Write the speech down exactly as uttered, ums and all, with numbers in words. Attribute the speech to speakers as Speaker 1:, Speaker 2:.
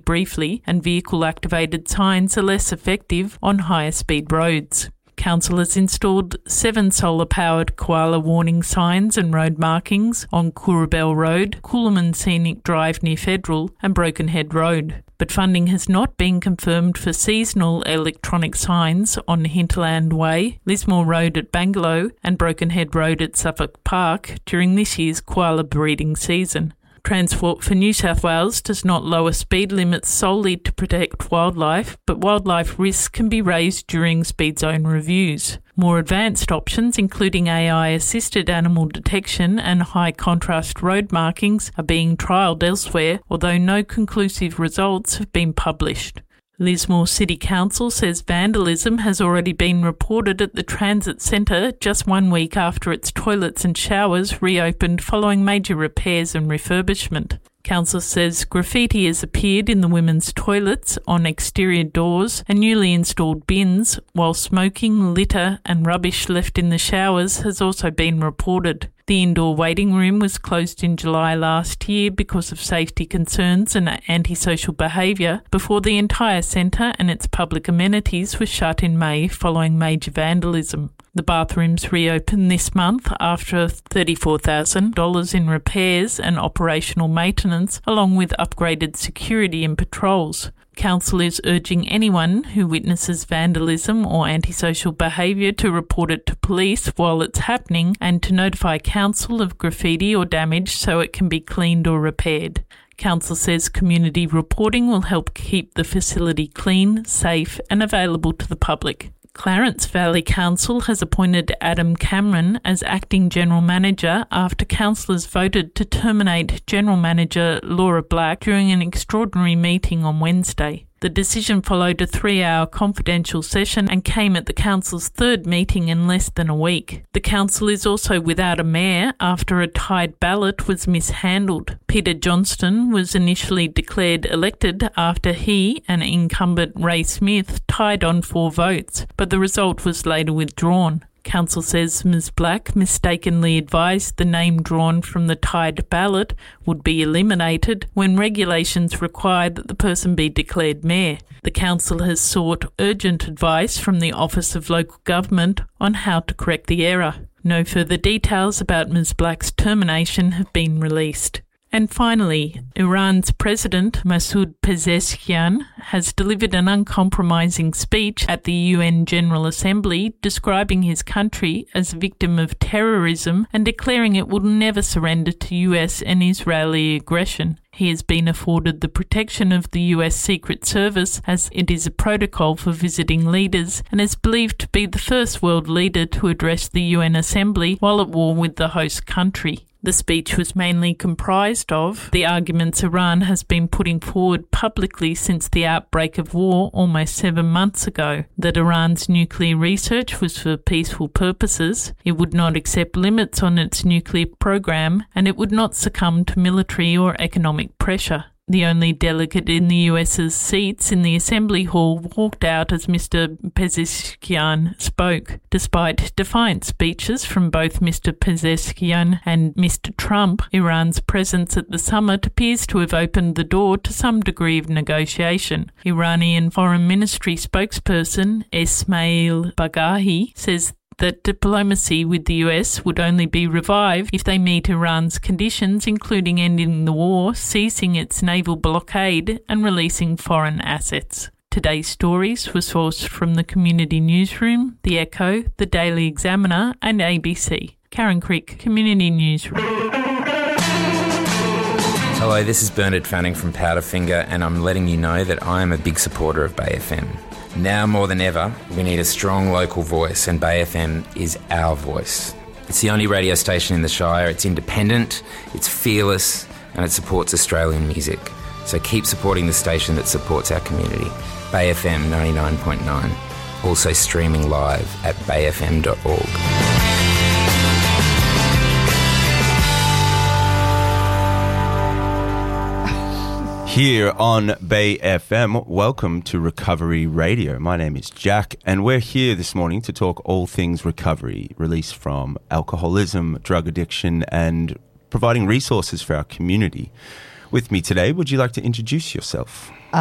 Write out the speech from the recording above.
Speaker 1: briefly, and vehicle-activated signs are less effective on higher speed roads. Council has installed seven solar-powered koala warning signs and road markings on Coorabell Road, Coolaman Scenic Drive near Federal and Broken Head Road. But funding has not been confirmed for seasonal electronic signs on Hinterland Way, Lismore Road at Bangalow and Broken Head Road at Suffolk Park during this year's koala breeding season. Transport for New South Wales does not lower speed limits solely to protect wildlife, but wildlife risks can be raised during speed zone reviews. More advanced options, including A I-assisted animal detection and high-contrast road markings, are being trialled elsewhere, although no conclusive results have been published. Lismore City Council says vandalism has already been reported at the Transit Centre just one week after its toilets and showers reopened following major repairs and refurbishment. Council says graffiti has appeared in the women's toilets, on exterior doors and newly installed bins, while smoking, litter and rubbish left in the showers has also been reported. The indoor waiting room was closed in July last year because of safety concerns and antisocial behaviour before the entire centre and its public amenities were shut in May following major vandalism. The bathrooms reopened this month after thirty-four thousand dollars in repairs and operational maintenance, along with upgraded security and patrols. Council is urging anyone who witnesses vandalism or antisocial behaviour to report it to police while it's happening and to notify Council of graffiti or damage so it can be cleaned or repaired. Council says community reporting will help keep the facility clean, safe and available to the public. Clarence Valley Council has appointed Adam Cameron as Acting General Manager after councillors voted to terminate General Manager Laura Black during an extraordinary meeting on Wednesday. The decision followed a three-hour confidential session and came at the council's third meeting in less than a week. The council is also without a mayor after a tied ballot was mishandled. Peter Johnston was initially declared elected after he and incumbent Ray Smith tied on four votes, but the result was later withdrawn. Council says Miz Black mistakenly advised the name drawn from the tied ballot would be eliminated when regulations require that the person be declared mayor. The council has sought urgent advice from the Office of Local Government on how to correct the error. No further details about Miz Black's termination have been released. And finally, Iran's President Masoud Pezeshkian has delivered an uncompromising speech at the U N General Assembly describing his country as a victim of terrorism and declaring it will never surrender to U S and Israeli aggression. He has been afforded the protection of the U S Secret Service as it is a protocol for visiting leaders and is believed to be the first world leader to address the U N Assembly while at war with the host country. The speech was mainly comprised of the arguments Iran has been putting forward publicly since the outbreak of war almost seven months ago, that Iran's nuclear research was for peaceful purposes, it would not accept limits on its nuclear program, and it would not succumb to military or economic pressure. The only delegate in the US's seats in the Assembly Hall walked out as Mister Pezeshkian spoke. Despite defiant speeches from both Mister Pezeshkian and Mister Trump, Iran's presence at the summit appears to have opened the door to some degree of negotiation. Iranian Foreign Ministry spokesperson Esmail Baghaei says that diplomacy with the U S would only be revived if they meet Iran's conditions, including ending the war, ceasing its naval blockade and releasing foreign assets. Today's stories were sourced from the Community Newsroom, The Echo, The Daily Examiner and A B C. Karen Crick, Community Newsroom.
Speaker 2: Hello, this is Bernard Fanning from Powderfinger, and I'm letting you know that I am a big supporter of Bay F M. Now more than ever, we need a strong local voice, and Bay F M is our voice. It's the only radio station in the Shire. It's independent, it's fearless, and it supports Australian music. So keep supporting the station that supports our community. Bay F M ninety-nine point nine. Also streaming live at bay f m dot org.
Speaker 3: Here on Bay F M, welcome to Recovery Radio. My name is Jack, and we're here this morning to talk all things recovery, release from alcoholism, drug addiction, and providing resources for our community. With me today, would you like to introduce yourself?